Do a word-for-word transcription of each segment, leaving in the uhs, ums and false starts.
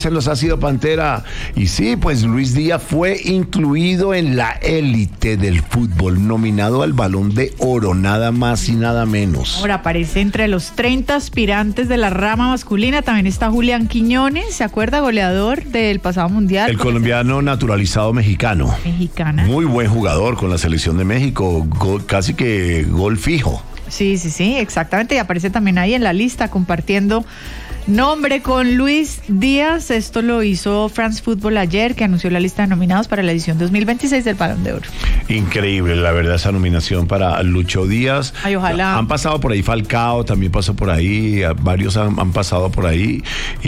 en los Ácido Pantera. Y sí, pues Luis Díaz fue incluido en la élite del fútbol, nominado al Balón de Oro, nada más y nada menos. Ahora aparece entre los treinta aspirantes de la rama masculina. También está Julián Quiñones, ¿se acuerda? Goleador del pasado mundial. El colombiano naturalizado mexicano. Mexicana. Muy buen jugador con la selección de México, gol, casi que gol fijo. Sí, sí, sí, exactamente. Y aparece también ahí en la lista compartiendo nombre con Luis Díaz. Esto lo hizo France Football ayer, que anunció la lista de nominados para la edición dos mil veintiséis del Balón de Oro. Increíble, la verdad, esa nominación para Lucho Díaz. Ay, ojalá. Han pasado por ahí Falcao, también pasó por ahí, varios han, han pasado por ahí.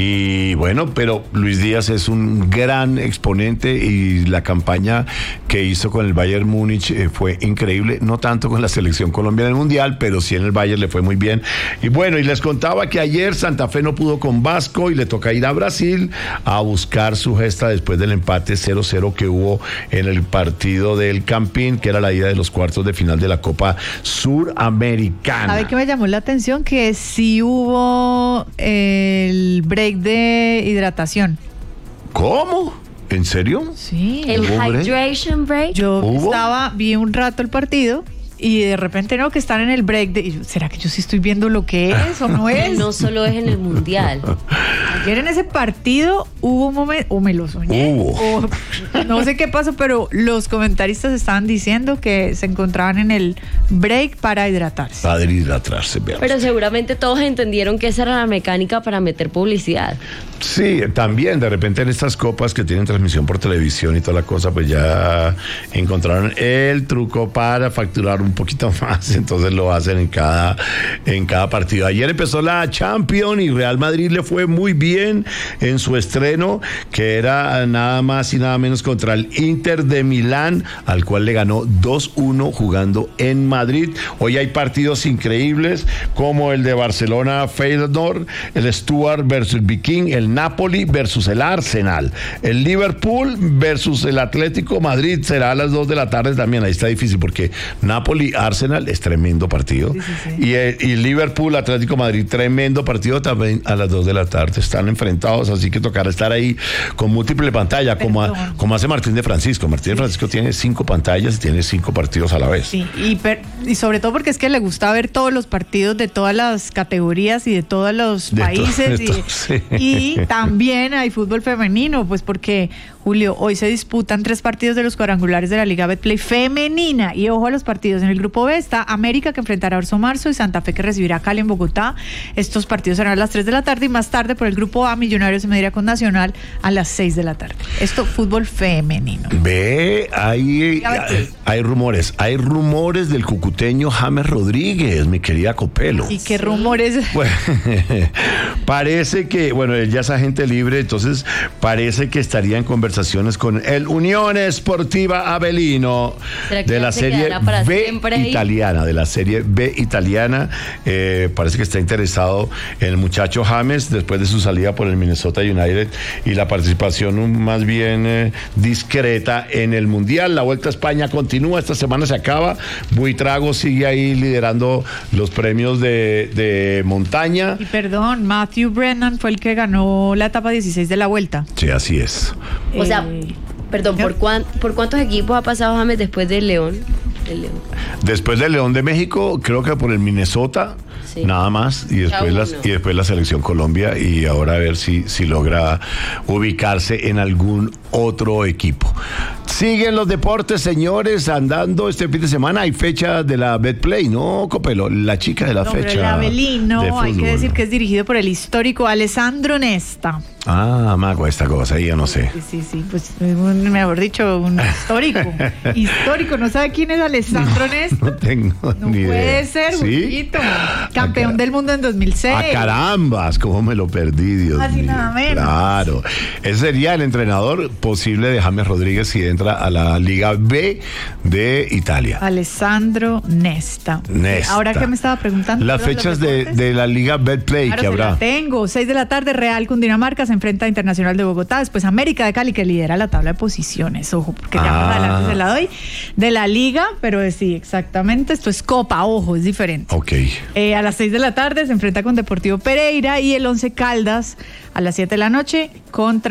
Y bueno, pero Luis Díaz es un gran exponente y la campaña que hizo con el Bayern Múnich eh, fue increíble. No tanto con la selección colombiana en el Mundial, pero sí en el Bayern le fue muy bien. Y bueno, y les contaba que ayer Santa Fe no pudo con Vasco y le toca ir a Brasil a buscar su gesta después del empate cero cero que hubo en el partido del Campín, que era la ida de los cuartos de final de la Copa Suramericana. ¿Sabe qué me llamó la atención? Que sí hubo el break de hidratación. ¿Cómo? ¿En serio? Sí. El hydration break. Yo ¿Hubo? estaba, vi un rato el partido y de repente no, que están en el break de, y yo, ¿será que yo sí estoy viendo lo que es o no es? No solo es en el mundial. Ayer en ese partido hubo un momento, o me lo soñé, Hubo. o no sé qué pasó, pero los comentaristas estaban diciendo que se encontraban en el break para hidratarse. Para hidratarse, veamos. Pero seguramente todos entendieron que esa era la mecánica para meter publicidad. Sí, también de repente en estas copas que tienen transmisión por televisión y toda la cosa, pues ya encontraron el truco para facturar un poquito más, entonces lo hacen en cada, en cada partido. Ayer empezó la Champions y Real Madrid le fue muy bien en su estreno, que era nada más y nada menos contra el Inter de Milán, al cual le ganó dos uno jugando en Madrid. Hoy hay partidos increíbles como el de Barcelona Feyenoord, el Stuttgart versus el Viking, el Napoli versus el Arsenal, el Liverpool versus el Atlético Madrid, será a las dos de la tarde también. Ahí está difícil porque Napoli Arsenal es tremendo partido. Sí, sí, sí. Y, eh, y Liverpool Atlético Madrid, tremendo partido también a las dos de la tarde. Están enfrentados, así que tocará estar ahí con múltiple pantalla, como, a, como hace Martín de Francisco. Martín de Francisco tiene cinco pantallas y tiene cinco partidos a la vez. Sí, y, per, y sobre todo porque es que le gusta ver todos los partidos de todas las categorías y de todos los De países. to- de y, to- sí. y también hay fútbol femenino, pues porque, Julio, hoy se disputan tres partidos de los cuadrangulares de la Liga Betplay femenina. Y ojo a los partidos. En el grupo B está América, que enfrentará a Orso Marzo, y Santa Fe, que recibirá a Cali en Bogotá. Estos partidos serán a las tres de la tarde, y más tarde por el grupo A, Millonarios se medirá con Nacional a las seis de la tarde. Esto, fútbol femenino. Ve, hay, hay, hay rumores, hay rumores del cucuteño James Rodríguez, mi querida Copelo. ¿Y qué rumores? Bueno, parece que, bueno, él ya es agente libre, entonces parece que estaría en conversaciones con el Unión Sportiva Avelino ¿Será que de ya la se serie quedará para B siempre ahí? italiana, de la serie B italiana. Eh, parece que está interesado en el muchacho James después de su salida por el Minnesota United y la participación um, más bien eh, discreta en el Mundial. La Vuelta a España continúa, esta semana se acaba. Buitrago sigue ahí liderando los premios de, de montaña. Y perdón, Matthew Brennan fue el que ganó la etapa dieciséis de la Vuelta. Sí, así es. O sea, Eh, perdón, ¿por, cuán, ¿por cuántos equipos ha pasado James después del León? Del León. Después del León de México, creo que por el Minnesota, Sí. nada más, y después, Ya las, uno. y después la selección Colombia, y ahora a ver si, si logra ubicarse en algún otro equipo. Siguen los deportes, señores, andando este fin de semana. Hay fecha de la Betplay, ¿no, Copelo? La chica de la no, pero fecha el Avelino, de hay que fútbol. decir que es dirigido por el histórico Alessandro Nesta. Ah, mago, esta cosa, ahí yo no sé. Sí, sí, sí, pues un, mejor dicho, un histórico. Histórico, ¿no sabe quién es Alessandro Nesta? No tengo No ni idea. puede ser, ¿Sí? Julito. Campeón Acá- del mundo en dos mil seis. ¡A carambas! ¿Cómo me lo perdí, Dios Así mío? nada menos. Claro. Ese sería el entrenador posible de James Rodríguez si entra a la Liga B de Italia. Alessandro Nesta. Nesta. Ahora que me estaba preguntando. Las ¿los fechas de, deportes? de la Liga Betplay Claro, que se la habrá. tengo. seis de la tarde, Real Cundinamarca se enfrenta a Internacional de Bogotá. Después América de Cali, que lidera la tabla de posiciones. Ojo, porque ya Ah. más adelante se la doy. De la Liga, pero sí, exactamente. Esto es Copa, ojo, es diferente. Ok. Eh, a a las seis de la tarde se enfrenta con Deportivo Pereira y el Once Caldas a las siete de la noche contra